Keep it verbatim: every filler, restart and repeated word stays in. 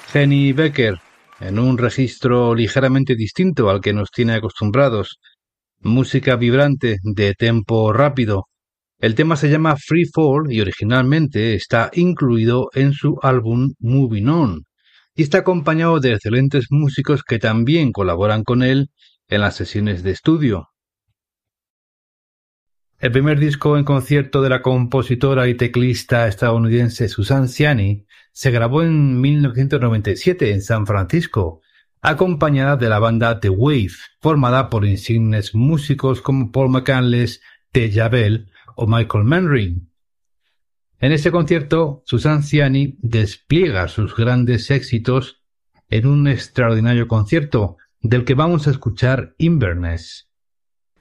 Henny Becker, en un registro ligeramente distinto al que nos tiene acostumbrados. Música vibrante, de tempo rápido. El tema se llama Free Fall y originalmente está incluido en su álbum Moving On, y está acompañado de excelentes músicos que también colaboran con él en las sesiones de estudio. El primer disco en concierto de la compositora y teclista estadounidense Suzanne Ciani se grabó en mil novecientos noventa y siete en San Francisco, acompañada de la banda The Wave, formada por insignes músicos como Paul McCandless, Deja Bell o Michael Manring. En este concierto, Suzanne Ciani despliega sus grandes éxitos en un extraordinario concierto, del que vamos a escuchar Inverness.